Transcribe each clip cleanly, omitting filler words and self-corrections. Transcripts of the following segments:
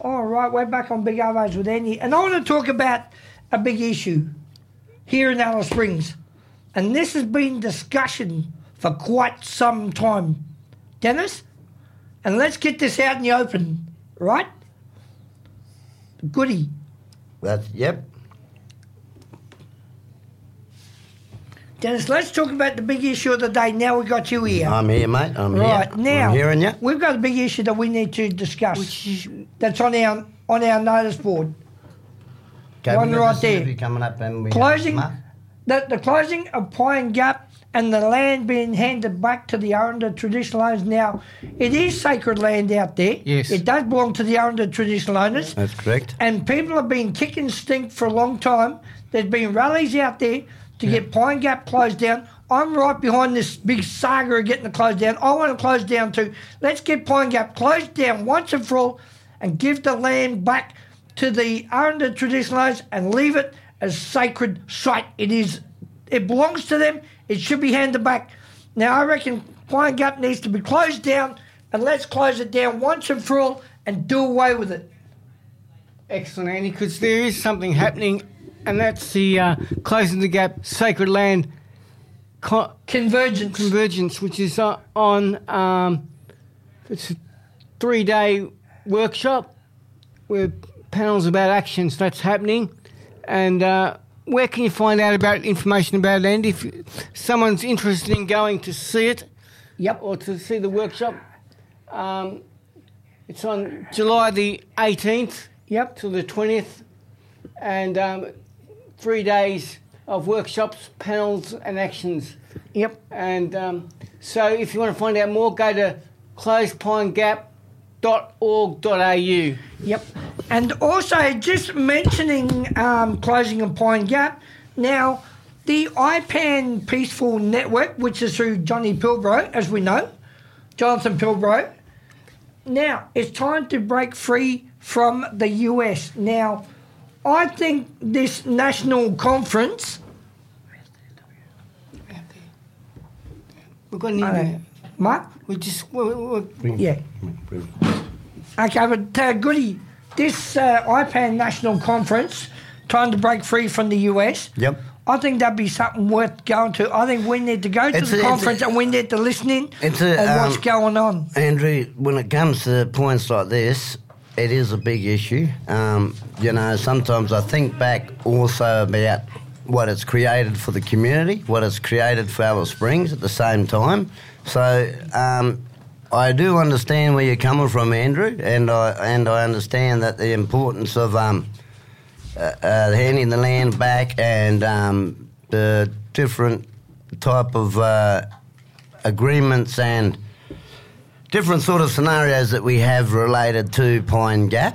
All right, we're back on Big Arvos with Andy. And I want to talk about a big issue here in Alice Springs. And this has been discussion for quite some time. Dennis? And let's get this out in the open, right? Goody. Yep. Dennis, let's talk about the big issue of the day. Now we got you here. I'm here, mate. I'm here. Right, now, I'm hearing you. we've got a big issue that we need to discuss. Which is, That's on our notice board. Okay, One we've got right the there. interview coming up and we Closing Mark? the closing of Pine Gap and the land being handed back to the Arundel traditional owners. Now, it is sacred land out there. Yes. It does belong to the Arundel traditional owners. That's correct. And people have been kicking stink for a long time. There's been rallies out there to get Pine Gap closed down. I'm right behind this big saga of getting it closed down. I want to close down too. Let's get Pine Gap closed down once and for all and give the land back to the Arundel traditional owners and leave it as sacred site. It belongs to them. It should be handed back. Now, I reckon Pine Gap needs to be closed down, and let's close it down once and for all and do away with it. excellent, Andy, because there is something happening, and that's the Closing the Gap Sacred Land Convergence. which is on it's a 3-day workshop with panels about actions that's happening. And where can you find out about information about it, Andy? If someone's interested in going to see it, Yep. or to see the workshop, it's on July the 18th Yep. to the 20th, and 3 days of workshops, panels and actions. Yep. And so if you want to find out more, go to closepinegap.org.au. Yep. And also, just mentioning closing of Pine Gap, now, the IPAN Peaceful Network, which is through Johnny Pilbro, as we know, Jonathan Pilbro, now, it's time to break free from the US. Now, I think this national conference... We've got an interview. Mark? Yeah. Okay, but Goody, this IPAN national conference, trying to break free from the US, Yep. I think that'd be something worth going to. I think we need to go to the conference and we need to listen in on what's going on. Andrew, when it comes to points like this, it is a big issue. Sometimes I think back also about what it's created for the community, what it's created for Alice Springs at the same time. So I do understand where you're coming from, Andrew, and I understand that the importance of handing the land back and the different type of agreements and different sort of scenarios that we have related to Pine Gap.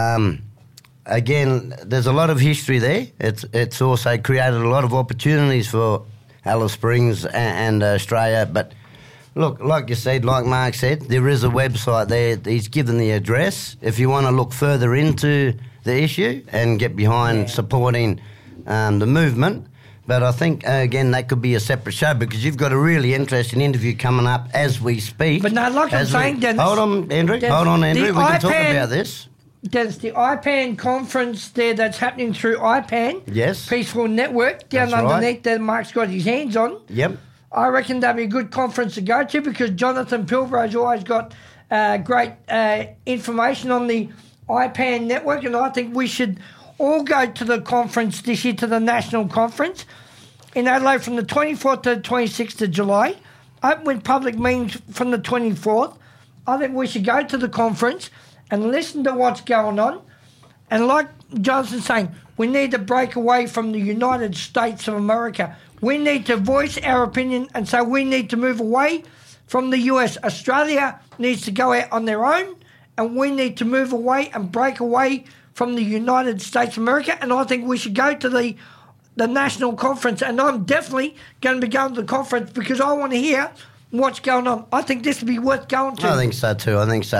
Again, there's a lot of history there. It's also created a lot of opportunities for Alice Springs and Australia. But look, like you said, like Mark said, there is a website there. He's given the address. If you want to look further into the issue and get behind supporting the movement. But I think, again, that could be a separate show because you've got a really interesting interview coming up as we speak. But no, like I'm saying, Dennis... Hold on, Andrew. Hold on, Andrew. We can talk about this. There's the IPAN conference there that's happening through IPAN. Yes. Peaceful Network, down That's underneath right. that Mark's got his hands on. Yep. I reckon that'd be a good conference to go to because Jonathan Pilbro's always got great information on the IPAN network, and I think we should all go to the conference this year, to the national conference in Adelaide from the 24th to the 26th of July. Open with public meetings from the 24th. I think we should go to the conference and listen to what's going on. And like Jonathan's saying, we need to break away from the United States of America. We need to voice our opinion, and so we need to move away from the US. Australia needs to go out on their own, and we need to move away and break away from the United States of America. And I think we should go to the national conference, and I'm definitely going to be going to the conference because I want to hear what's going on. I think this would be worth going to. I think so too.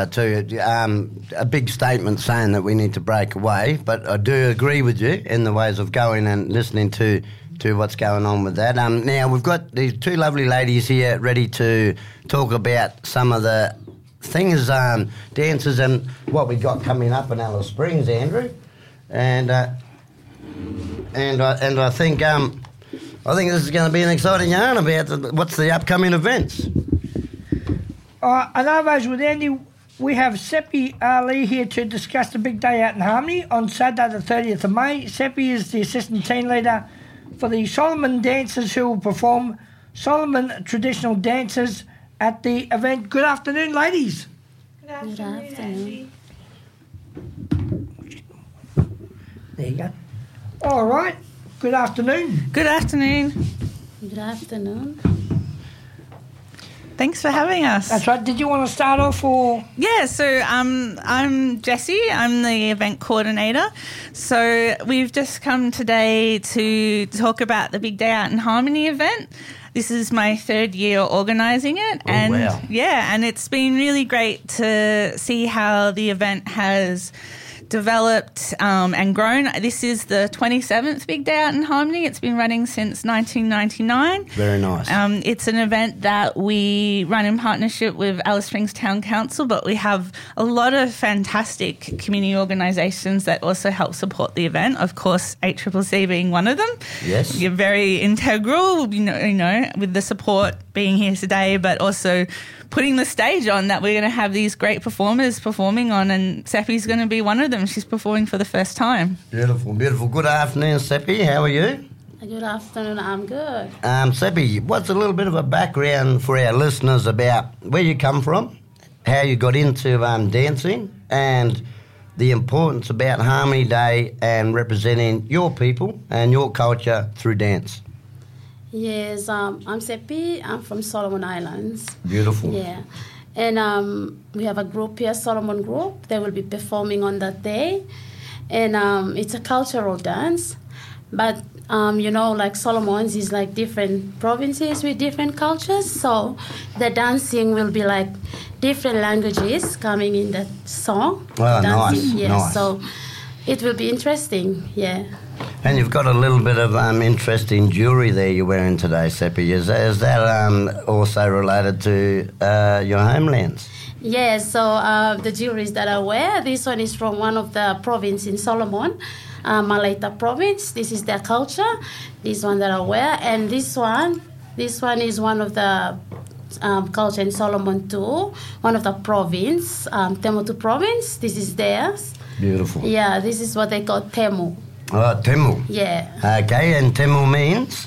A big statement saying that we need to break away, but I do agree with you in the ways of going and listening to what's going on with that. Now, we've got these two lovely ladies here ready to talk about some of the thing is dances and what we got coming up in Alice Springs, Andrew, and I think this is going to be an exciting yarn about what's the upcoming events. And otherwise with Andy, we have Seppi Ali here to discuss the big day out in Harmony on Saturday the 30th of May. Seppi is the assistant team leader for the Solomon dancers who will perform Solomon traditional dances at the event. Good afternoon, ladies. Good afternoon. There you go. All right. Good afternoon. Good afternoon. Good afternoon. Thanks for having us. That's right. Did you want to start off or? Yeah, so I'm Jessie. I'm the event coordinator. So we've just come today to talk about the Big Day Out in Harmony event. This is my third year organising it. Oh, and wow. yeah, and it's been really great to see how the event has developed and grown. This is the 27th Big Day Out in Harmony. It's been running since 1999. Very nice. It's an event that we run in partnership with Alice Springs Town Council, but we have a lot of fantastic community organisations that also help support the event. Of course, ACCC being one of them. Yes. You're very integral, you know, with the support being here today, but also putting the stage on that we're going to have these great performers performing on, and Seppi's going to be one of them. She's performing for the first time. Beautiful, beautiful. Good afternoon, Seppi. How are you? Good afternoon. I'm good. Seppi, what's a little bit of a background for our listeners about where you come from, how you got into dancing, and the importance about Harmony Day and representing your people and your culture through dance? Yes, I'm Seppi. I'm from Solomon Islands. Beautiful. Yeah. And we have a group here, Solomon Group. They will be performing on that day. And it's a cultural dance. But, like Solomon's is like different provinces with different cultures. So the dancing will be like different languages coming in that song. Oh, dancing. nice. Yeah, Nice. so it will be interesting, yeah. And you've got a little bit of interesting jewellery there you're wearing today, Seppi. Is that also related to your homelands? Yes, so the jewelries that I wear, this one is from one of the province in Solomon, Malaita province. This is their culture, this one that I wear. And this one is one of the culture in Solomon too, one of the province, Temutu province. This is theirs. Beautiful. Yeah, this is what they call Temu. Oh, Temu. Yeah. Okay, and Temu means?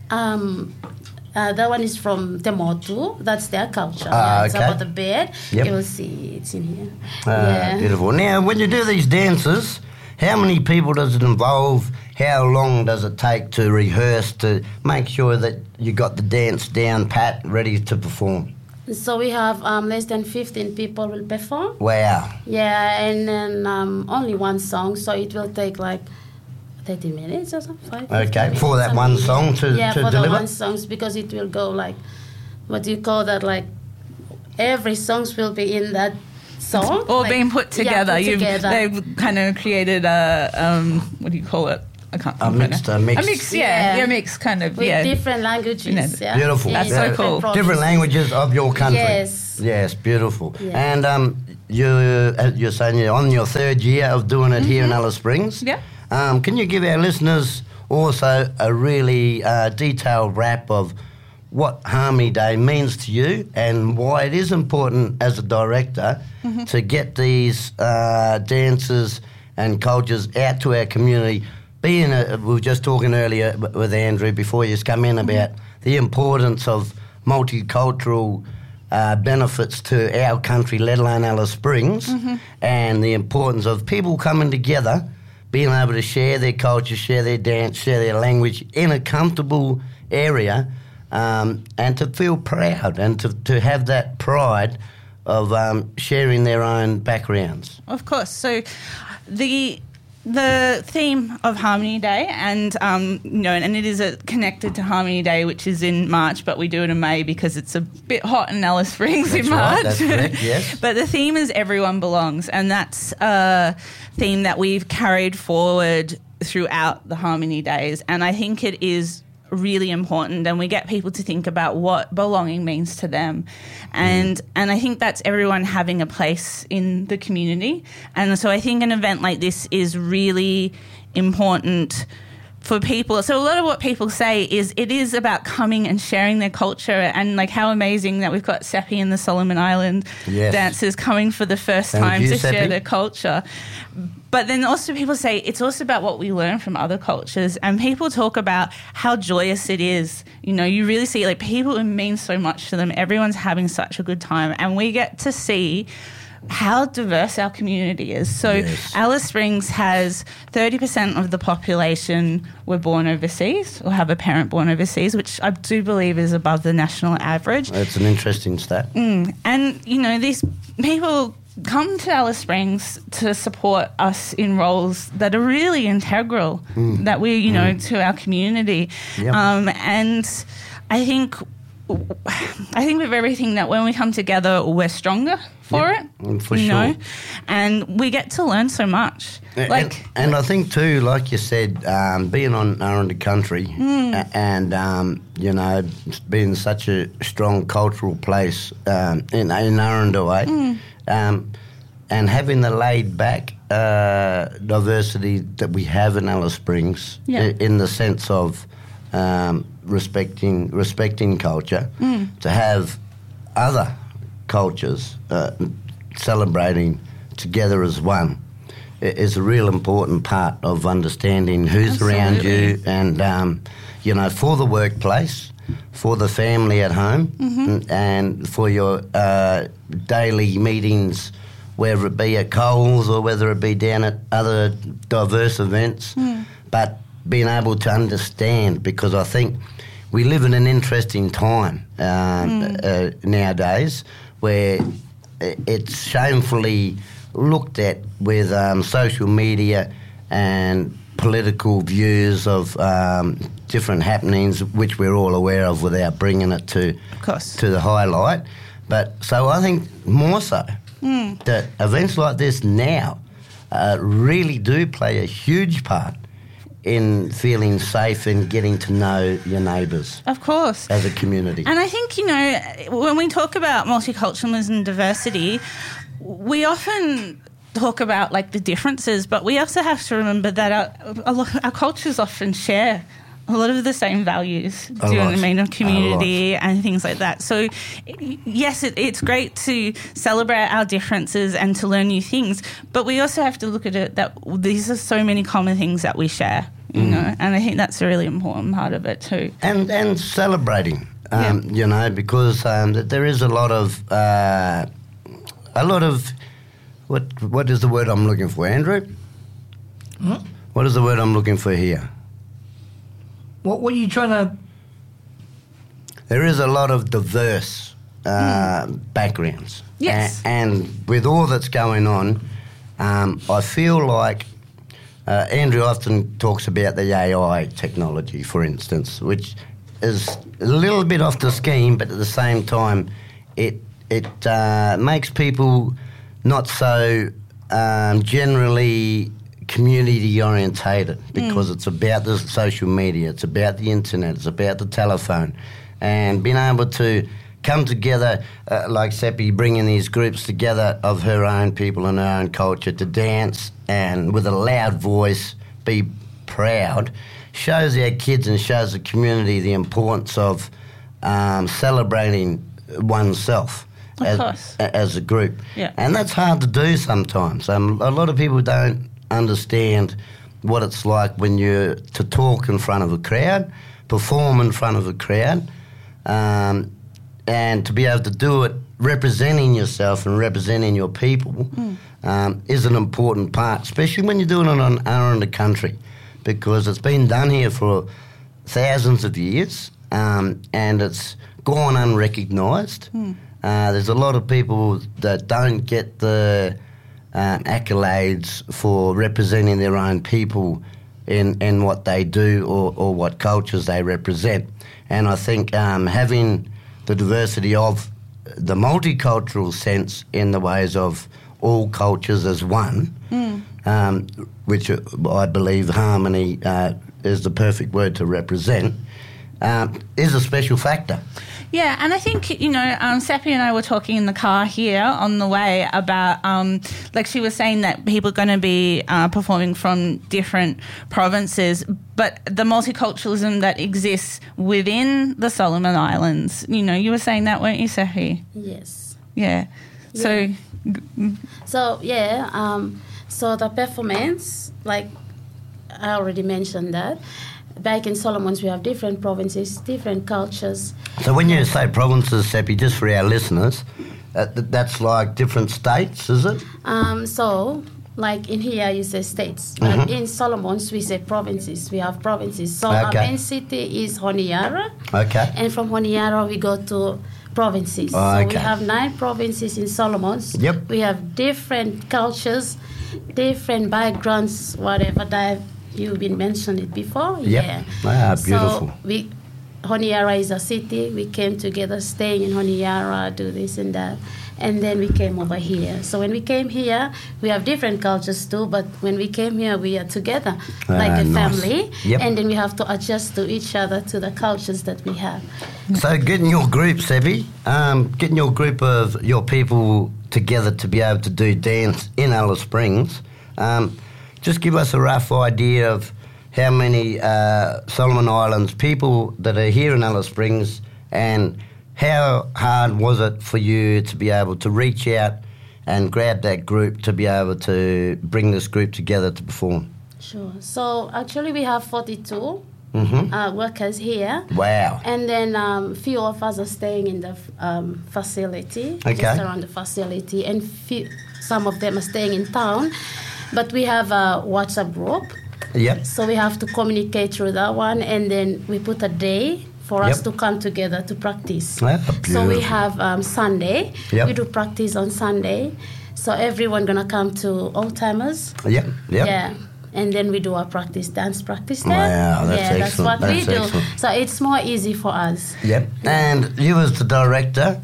That one is from Temotu. That's their culture. It's okay. about the bed. Yep. You will see it's in here. Beautiful. Now, when you do these dances, how many people does it involve? How long does it take to rehearse to make sure that you got the dance down pat, ready to perform? So we have less than 15 people will perform. Wow. Yeah, and then only one song, so it will take like 30 minutes or something. Okay, for that one song to for deliver? the one songs, because it will go like, what do you call that, like every songs will be in that song. All like, being put together. Yeah, put together. They've kind of created a, what do you call it? I can't A mix. A mix, yeah. Yeah. A mix kind of, With yeah. different languages. Yeah. Beautiful. Yeah, That's so different cool. provinces. Different languages of your country. Yes. Yes, beautiful. Yeah. And you're saying you're on your third year of doing it here in Alice Springs. Yeah. Can you give our listeners also a really detailed wrap of what Harmony Day means to you and why it is important as a director to get these dances and cultures out to our community? We were just talking earlier with Andrew before you come in about the importance of multicultural benefits to our country, let alone Alice Springs, and the importance of people coming together, being able to share their culture, share their dance, share their language in a comfortable area, and to feel proud and to have that pride of sharing their own backgrounds. Of course. So the theme of Harmony Day, and and it is connected to Harmony Day, which is in March, but we do it in May because it's a bit hot in Alice Springs That's in March. right, that's correct, yes. But the theme is Everyone Belongs, and that's a theme that we've carried forward throughout the Harmony Days, and I think it is really important, and we get people to think about what belonging means to them. And I think that's everyone having a place in the community. And so I think an event like this is really important for people. So a lot of what people say is it is about coming and sharing their culture, and like how amazing that we've got Seppi and the Solomon Island dancers coming for the first time to share their culture. But then also people say it's also about what we learn from other cultures, and people talk about how joyous it is. You know, you really see like people, it means so much to them. Everyone's having such a good time, and we get to see how diverse our community is. So Alice Springs has 30% of the population were born overseas or have a parent born overseas, which I do believe is above the national average. That's an interesting stat. And, you know, these people come to Alice Springs to support us in roles that are really integral that we, you know, to our community. And I think with everything that when we come together, we're stronger for it, for sure. And we get to learn so much. And I think too, like you said, being on Aranda country and you know, being such a strong cultural place in Aranda way, and having the laid back diversity that we have in Alice Springs, in the sense of respecting culture, to have other cultures celebrating together as one is a real important part of understanding who's around you, and you know, for the workplace, for the family at home, and for your daily meetings, whether it be at Coles or whether it be down at other diverse events, but being able to understand, because I think we live in an interesting time nowadays where it's shamefully looked at with social media and political views of different happenings, which we're all aware of without bringing it to the highlight. But so I think more so that events like this now really do play a huge part in feeling safe and getting to know your neighbours. Of course. As a community. And I think, you know, when we talk about multiculturalism and diversity, we often talk about, like, the differences, but we also have to remember that our cultures often share a lot of the same values, do you know what I mean, of community and things like that. So, yes, it's great to celebrate our differences and to learn new things, but we also have to look at it that these are so many common things that we share, you know, and I think that's a really important part of it too. And celebrating, you know, because there is a lot of what is the word I'm looking for, Andrew? What is the word I'm looking for here? What are you trying to... There is a lot of diverse backgrounds. Yes. And with all that's going on, I feel like Andrew often talks about the AI technology, for instance, which is a little bit off the scheme, but at the same time, it makes people not so generally community orientated, because it's about the social media, it's about the internet, it's about the telephone, and being able to come together, like Seppi, bringing these groups together of her own people and her own culture to dance and with a loud voice be proud, shows our kids and shows the community the importance of celebrating oneself as a group. And that's hard to do sometimes. A lot of people don't understand what it's like when you're to talk in front of a crowd, perform in front of a crowd, and to be able to do it representing yourself and representing your people is an important part, especially when you're doing it on Aranda country, because it's been done here for thousands of years, and it's gone unrecognised. There's a lot of people that don't get the accolades for representing their own people in what they do or what cultures they represent. And I think having the diversity of the multicultural sense in the ways of all cultures as one, which I believe harmony is the perfect word to represent, is a special factor. Yeah, and I think, Seppi and I were talking in the car here on the way about, like she was saying that people are going to be performing from different provinces, but the multiculturalism that exists within the Solomon Islands, you were saying that, weren't you, Seppi? Yes. Yeah. So the performance, like I already mentioned that, back in Solomons, we have different provinces, different cultures. So when you say provinces, Seppi, just for our listeners, that's like different states, is it? So, like in here, you say states. But in Solomons, we say provinces. We have provinces. So our main city is Honiara. Okay. And from Honiara, we go to provinces. Oh, so we have 9 provinces in Solomons. Yep. We have different cultures, different backgrounds, whatever that you've been mentioned it before. Yep. Yeah. Ah, beautiful. So Honiara is a city. We came together, staying in Honiara, do this and that. And then we came over here. So when we came here, we have different cultures too, but when we came here, we are together like a family. Yep. And then we have to adjust to each other, to the cultures that we have. So getting your group, Seppi, getting your group of your people together to be able to do dance in Alice Springs, just give us a rough idea of how many Solomon Islands people that are here in Alice Springs, and how hard was it for you to be able to reach out and grab that group to be able to bring this group together to perform? Sure. So actually we have 42 workers here. Wow. And then few of us are staying in the facility, Okay. just around the facility, and some of them are staying in town. But we have a WhatsApp group. Yep. So we have to communicate through that one, and then we put a day for us to come together to practice. So we have Sunday. Yep. We do practice on Sunday. So everyone gonna come to Old Timers. Yep. Yeah. And then we do our dance practice there. Wow, that's that's excellent. what we That's do. excellent. So it's more easy for us. Yep. And you as the director,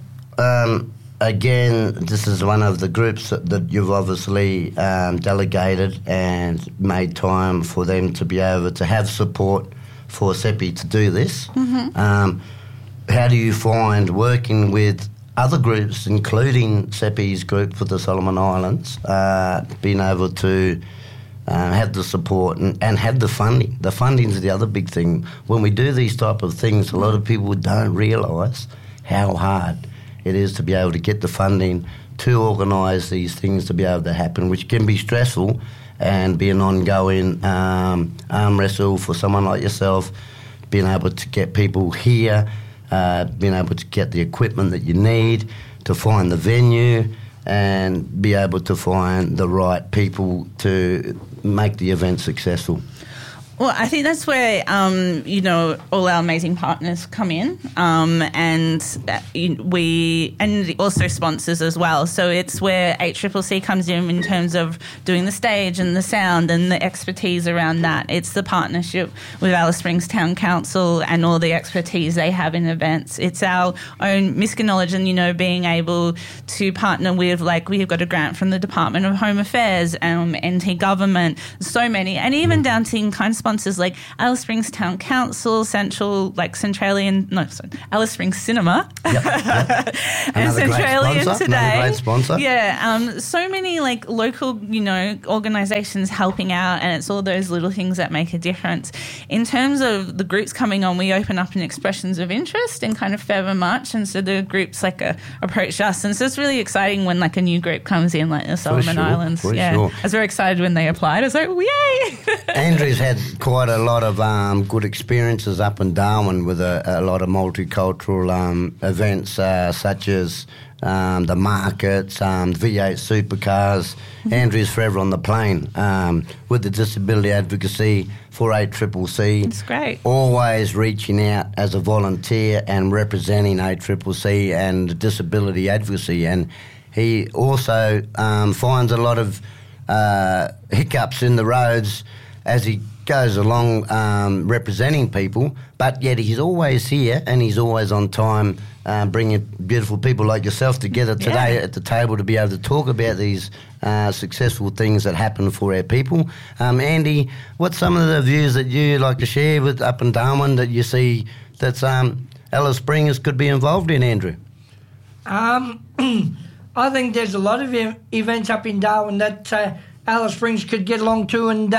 again, this is one of the groups that you've obviously delegated and made time for them to be able to have support for Seppi to do this. How do you find working with other groups, including Seppi's group for the Solomon Islands, being able to have the support and have the funding? The funding's the other big thing. When we do these type of things, a lot of people don't realise how hard it is to be able to get the funding to organise these things to be able to happen, which can be stressful and be an ongoing arm wrestle for someone like yourself, being able to get people here, being able to get the equipment that you need, to find the venue and be able to find the right people to make the event successful. Well, I think that's where, all our amazing partners come in, and also sponsors as well. So it's where ACCC comes in terms of doing the stage and the sound and the expertise around that. It's the partnership with Alice Springs Town Council and all the expertise they have in events. It's our own Miska knowledge and, being able to partner with, we've got a grant from the Department of Home Affairs, NT Government, so many, and even down to in-kind sponsors like Alice Springs Town Council, Alice Springs Cinema, Yep. and Centralian Another Today. great sponsor. Yeah, so many local, organisations helping out, and it's all those little things that make a difference. In terms of the groups coming on, we open up in expressions of interest in kind of Feb and March, and so the groups approach us, and so it's really exciting when a new group comes in, like the Solomon Islands. For yeah, sure. I was very excited when they applied. I was like, yay! Andrew's had quite a lot of good experiences up in Darwin with a lot of multicultural events such as the markets, V8 supercars. Andrew's forever on the plane with the disability advocacy for ACCC. It's great. Always reaching out as a volunteer and representing ACCC and disability advocacy. And he also finds a lot of hiccups in the roads as he goes along representing people, but yet he's always here and he's always on time bringing beautiful people like yourself together today at the table to be able to talk about these successful things that happen for our people. Andy, what's some of the views that you like to share with up in Darwin that you see that Alice Springs could be involved in, Andrew? I think there's a lot of events up in Darwin that Alice Springs could get along to and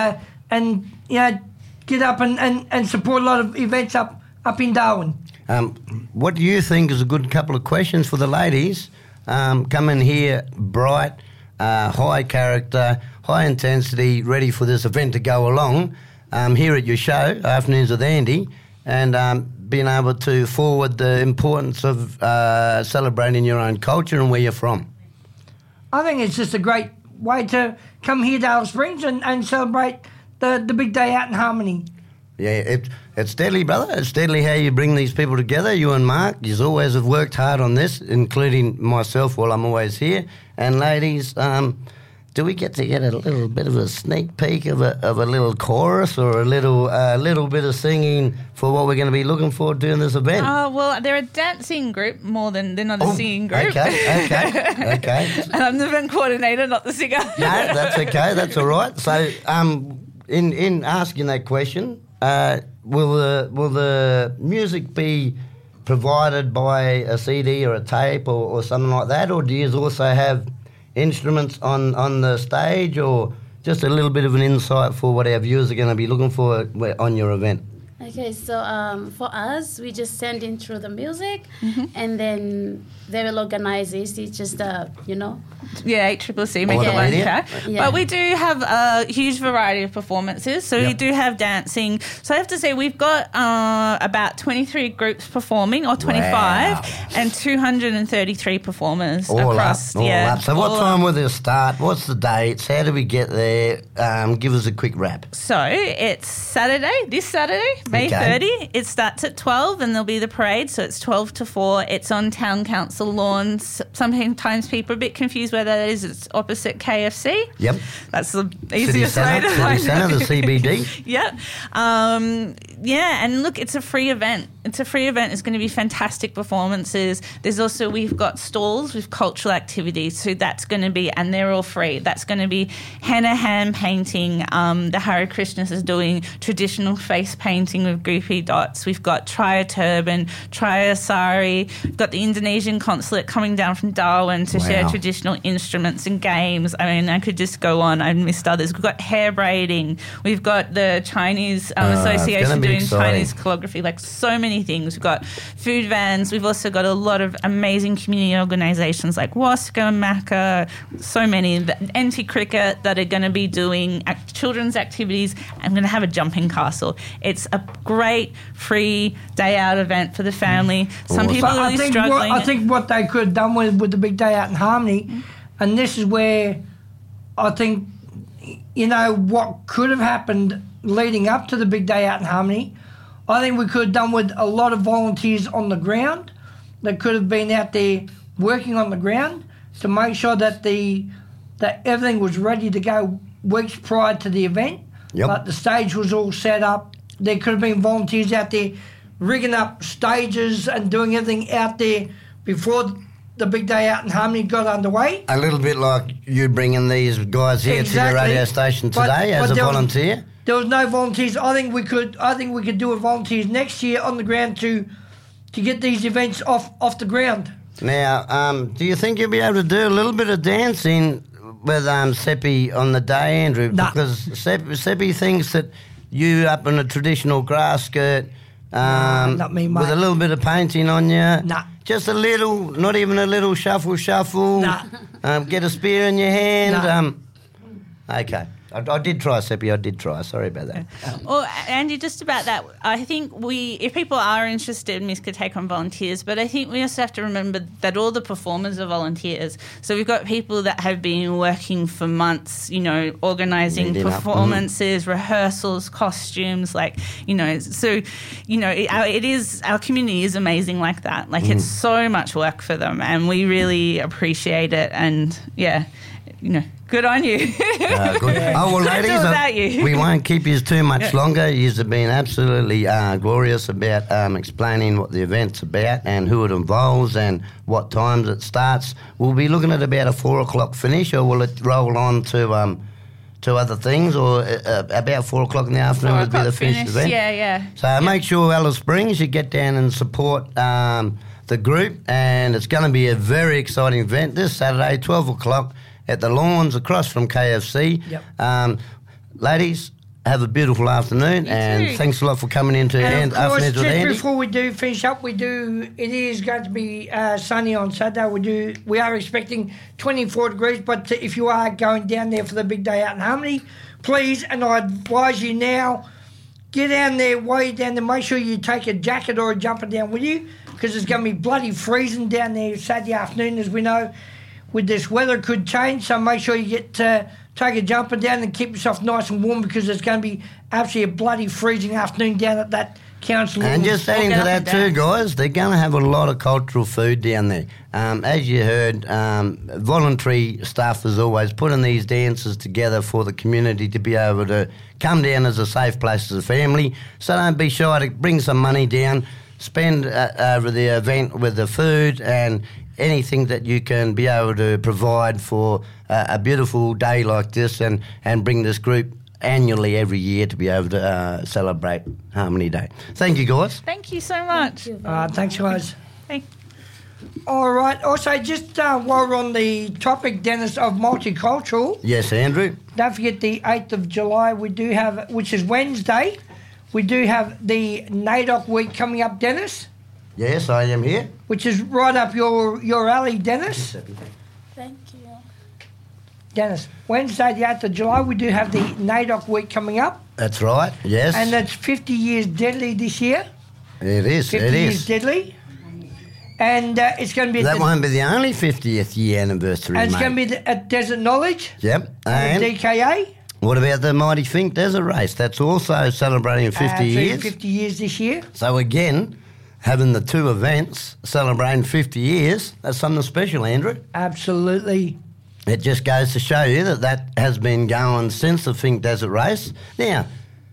get up and support a lot of events up in Darwin. What do you think is a good couple of questions for the ladies? Come in here bright, high character, high intensity, ready for this event to go along here at your show, Afternoons with Andy, and being able to forward the importance of celebrating your own culture and where you're from. I think it's just a great way to come here to Alice Springs and celebrate the big day out in Harmony. Yeah, it's deadly, brother. It's deadly how you bring these people together. You and Mark, you always have worked hard on this, including myself while I'm always here. And ladies, do we get to get a little bit of a sneak peek of a little chorus or a little bit of singing for what we're going to be looking for during this event? Well, they're a dancing group more than they're not a singing group. Okay. And I'm the event coordinator, not the singer. No, that's okay. That's all right. So, in asking that question, will the music be provided by a CD or a tape or something like that, or do you also have instruments on the stage, or just a little bit of an insight for what our viewers are going to be looking for on your event? Okay, so for us, we just send in through the music, and then they will organize this. It's just, Yeah, ACCC make it one track. Yeah. But we do have a huge variety of performances. So we do have dancing. So I have to say we've got about 23 groups performing, or 25, and 233 performers across. All up. So what time will they start? What's the dates? How do we get there? Give us a quick wrap. So it's this Saturday, May 30. It starts at 12 and there'll be the parade. So it's 12 to 4. It's on Town Council lawns. Sometimes people are a bit confused where that is. It's opposite KFC. Yep. That's the easiest way to find it. City Centre, the CBD. Yep. And look, it's a free event. It's going to be fantastic performances. We've got stalls with cultural activities. So that's going to be, and they're all free. That's going to be henna hand painting. The Hare Krishnas is doing traditional face painting with goopy dots. We've got Triya Turban, Triya Sari. We've got the Indonesian consulate coming down from Darwin to share traditional instruments and games. I mean, I could just go on. I missed others. We've got hair braiding. We've got the Chinese Association doing Chinese calligraphy, like so many things. We've got food vans. We've also got a lot of amazing community organisations like WASCA, MACA, so many, anti-cricket that are going to be doing children's activities. I'm going to have a jumping castle. It's a great free day out event for the family. Some people are really struggling. I think what they could have done with the big day out in Harmony, and this is where I think, what could have happened leading up to the big day out in Harmony, I think we could have done with a lot of volunteers on the ground that could have been out there working on the ground to make sure that that everything was ready to go weeks prior to the event. Yep. But the stage was all set up. There could have been volunteers out there rigging up stages and doing everything out there before the big day out in Harmony got underway. A little bit like you bringing these guys here to your radio station today as a volunteer. There was no volunteers. I think we could do with volunteers next year on the ground to get these events off the ground. Now, do you think you'll be able to do a little bit of dancing with Seppi on the day, Andrew? No. Because Seppi thinks that you up in a traditional grass skirt, not me, mate. with a little bit of painting on you. Nah. Just a little, not even a little shuffle. Nah. Get a spear in your hand. Nah. Okay. I did try, Seppi. I did try. Sorry about that. Well, Andy, just about that, I think if people are interested, Miss could take on volunteers, but I think we also have to remember that all the performers are volunteers. So we've got people that have been working for months, organising performances, rehearsals, costumes, it is, our community is amazing like that. It's so much work for them, and we really appreciate it, and good on you. Good. Oh, well, ladies, we won't keep you too much longer. You have been absolutely glorious about explaining what the event's about and who it involves and what times it starts. We'll be looking at about a 4 o'clock finish, or will it roll on to two other things, or about 4 o'clock in the afternoon would be the finished event. Yeah. So make sure Alice Springs, you get down and support the group, and it's going to be a very exciting event this Saturday, 12 o'clock at the Lawns across from KFC. Yep. Ladies, have a beautiful afternoon, and thanks a lot for coming in to And of course, Afternoons with just Andy. before we do finish up, it is going to be sunny on Saturday. We are expecting 24 degrees, but if you are going down there for the big day out in Harmony, please, and I advise you now, get down there, while you're down there, make sure you take a jacket or a jumper down with you, because it's going to be bloody freezing down there Saturday afternoon, as we know. With this weather could change, so make sure you take a jumper down and keep yourself nice and warm, because it's going to be absolutely a bloody freezing afternoon down at that council. And just adding to that too, guys, they're going to have a lot of cultural food down there. As you heard, voluntary staff is always putting these dances together for the community to be able to come down as a safe place as a family. So don't be shy to bring some money down, spend over the event with the food and anything that you can be able to provide for a beautiful day like this, and bring this group annually every year to be able to celebrate Harmony Day. Thank you, guys. Thank you so much. Thanks, guys. Thank All right. Also, just while we're on the topic, Dennis, of multicultural, Yes, Andrew. don't forget the 8th of July, we do have, which is Wednesday, we do have the NAIDOC week coming up, Dennis, Yes, I am here. which is right up your alley, Dennis. Thank you. Dennis, Wednesday, the 8th of July, we do have the NAIDOC week coming up, That's right. Yes. and that's 50 years deadly this year. it is. 50 It years is. deadly. And it's going to be That won't be the only 50th year anniversary, and it's mate. going to be at Desert Knowledge, Yep. and And DKA. what about the Mighty Fink Desert Race? That's also celebrating 50 years. 50 years this year. So again, having the two events celebrating 50 years, that's something special, Andrew. Absolutely. It just goes to show you that has been going since the Fink Desert Race. Now,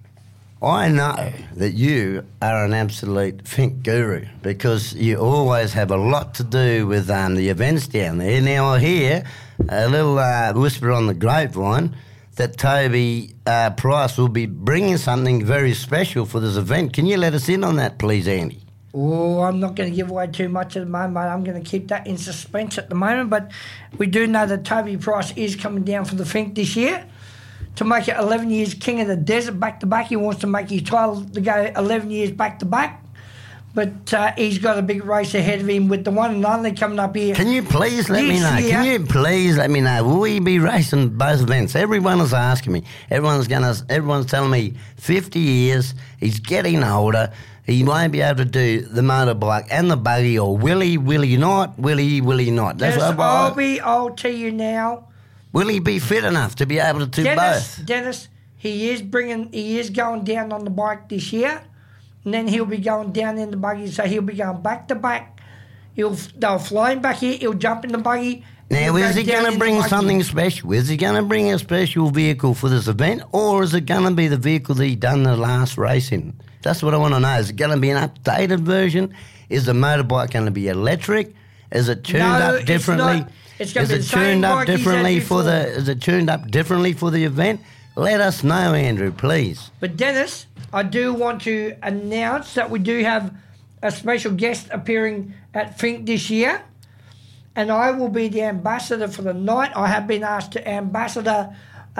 I know that you are an absolute Fink guru, because you always have a lot to do with the events down there. Now, I hear a little whisper on the grapevine that Toby Price will be bringing something very special for this event. Can you let us in on that, please, Andy? Oh, I'm not going to give away too much at the moment. I'm going to keep that in suspense at the moment. But we do know that Toby Price is coming down for the Fink this year to make it 11 years King of the Desert back-to-back. He wants to make his title to go 11 years back-to-back. But he's got a big race ahead of him with the one and only coming up here. Can you please let me This know? year- Can you please let me know? Will we be racing both events? Everyone is asking me. Everyone's telling me 50 years, he's getting older, he won't be able to do the motorbike and the buggy, or will he not? Will he not? That's Yes, what I'll tell you now. will he be fit enough to be able to do both? Dennis, he is going down on the bike this year, and then he'll be going down in the buggy, so he'll be going back to back. They'll fly him back here, he'll jump in the buggy. Now, is he going to bring something special? Is he going to bring a special vehicle for this event, or is it going to be the vehicle that he done the last race in? That's what I want to know. Is it going to be an updated version? Is the motorbike going to be electric? Is it tuned up differently? It's going to be the same bike he's had before. Is it tuned up differently for the event? Let us know, Andrew, please. But Dennis, I do want to announce that we do have a special guest appearing at Fink this year, and I will be the ambassador for the night. I have been asked to ambassador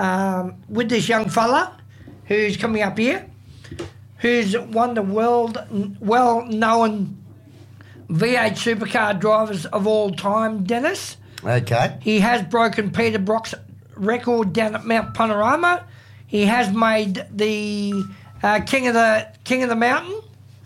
with this young fella who's coming up here, who's one of the well-known V8 supercar drivers of all time, Dennis. Okay. He has broken Peter Brock's record down at Mount Panorama. He has made the King of the Mountain,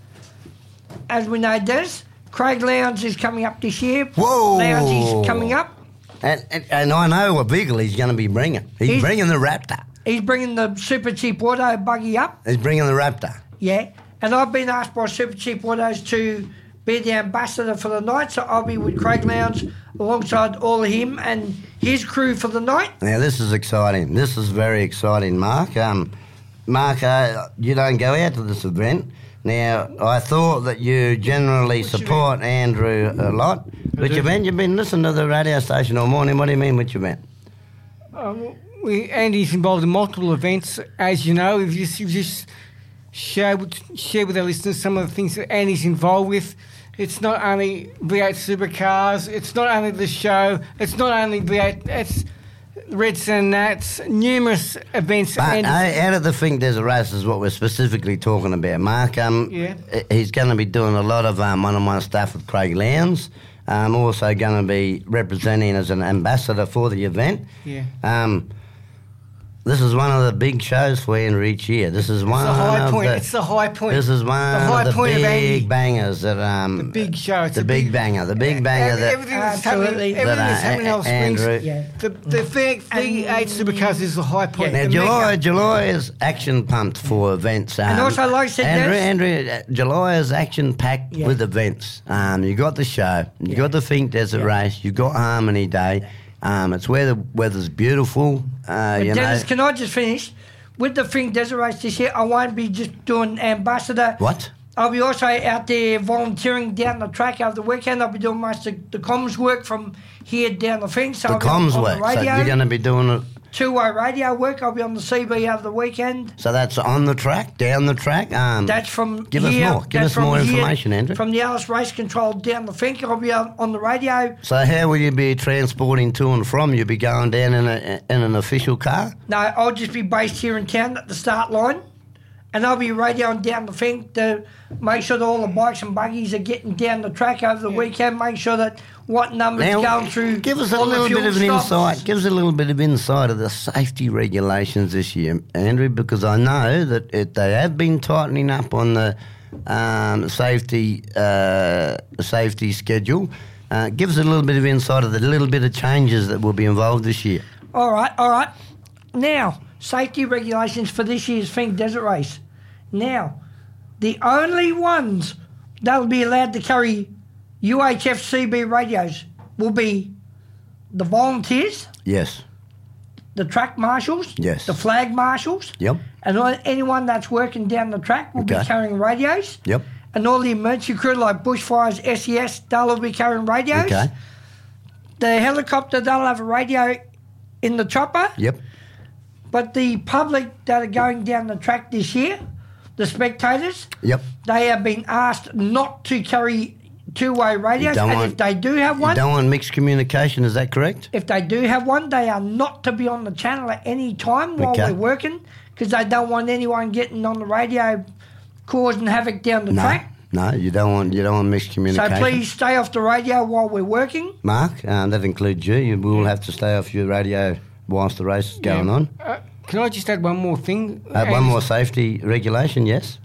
as we know, Dennis. Craig Lowndes is coming up this year. Whoa! Lowndes is coming up. And I know what vehicle he's going to be bringing. He's bringing the Raptor. He's bringing the Super Cheap Auto buggy up. He's bringing the Raptor. Yeah. And I've been asked by Super Cheap Autos to be the ambassador for the night, so I'll be with Craig Lowndes alongside all of him and his crew for the night. Now, this is exciting. This is very exciting, Mark. Mark, you don't go out to this event. Now, I thought that you generally support Andrew a lot. Which event? You've been listening to the radio station all morning. What do you mean, which event? Andy's involved in multiple events, as you know. We've just share with our listeners some of the things that Andy's involved with. It's not only V8 Supercars, it's not only the show, it's not only V8, it's Reds and Nats, numerous events. But out of the Think Desert Race is what we're specifically talking about, Mark. He's going to be doing a lot of one-on-one stuff with Craig Lowndes. Also going to be representing as an ambassador for the event. Yeah. This is one of the big shows for Andrew each year. This is one of It's the high point. This is one of the big bangers that the big show. It's the big banger. The big banger that everything that's happening. Everything that's happening in Alice Springs. Yeah. The V8 Supercars is the high point. Now July is action pumped for events. And also, like I said, Andrew, July is action packed with events. You got the show. You got the Think Desert Race. You got Harmony Day. It's where the weather's beautiful. Dennis, can I just finish? With the Think Desert Race this year, I won't be just doing ambassador. What? I'll be also out there volunteering down the track over the weekend. I'll be doing most of the comms work from here down the Think. So the comms work. So you're going to be doing it. Two-way radio work. I'll be on the CB over the weekend. So that's on the track, down the track. That's from Give here. us more. Give us more information, Andrew. From the Alice Race Control down the Think, I'll be on the radio. So how will you be transporting to and from? You'll be going down in an official car? No, I'll just be based here in town at the start line. And I'll be radioing down the Think to make sure that all the bikes and buggies are getting down the track over the weekend. Make sure that what numbers going through. Give us a little bit of an insight. Give us a little bit of insight of the safety regulations this year, Andrew, because I know that they have been tightening up on the safety schedule. Give us a little bit of insight of the little bit of changes that will be involved this year. All right. Now, safety regulations for this year's Think Desert Race. Now, the only ones that will be allowed to carry UHF CB radios will be the volunteers. Yes. The track marshals. Yes. The flag marshals. Yep. And anyone that's working down the track will be carrying radios. Yep. And all the emergency crew like bushfires, SES, they'll be carrying radios. Okay. The helicopter, they'll have a radio in the chopper. Yep. But the public that are going down the track this year, the spectators, they have been asked not to carry two-way radios. If they do have one... You don't want mixed communication, is that correct? If they do have one, they are not to be on the channel at any time while we're working, because they don't want anyone getting on the radio causing havoc down the track. No, you don't want mixed communication. So please stay off the radio while we're working. Mark, that includes you. You will have to stay off your radio whilst the race is going on. Can I just add one more thing? One more safety regulation, yes.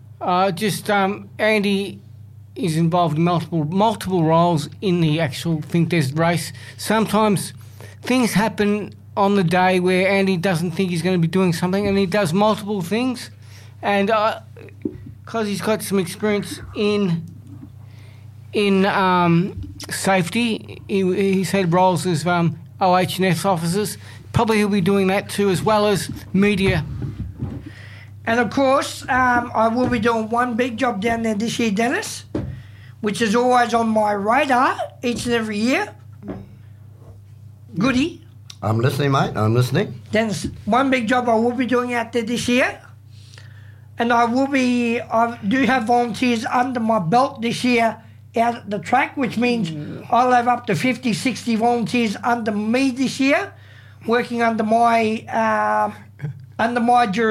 Andy is involved in multiple roles in the actual Think Desert Race. Sometimes things happen on the day where Andy doesn't think he's going to be doing something, and he does multiple things. And because he's got some experience in safety, he's had roles as OH&S officers. Probably he'll be doing that too, as well as media. And of course, I will be doing one big job down there this year, Dennis, which is always on my radar each and every year. Goody. I'm listening, mate. I'm listening. Dennis, one big job I will be doing out there this year. And I do have volunteers under my belt this year out at the track, which means I'll have up to 50, 60 volunteers under me this year, working under my jurisdiction.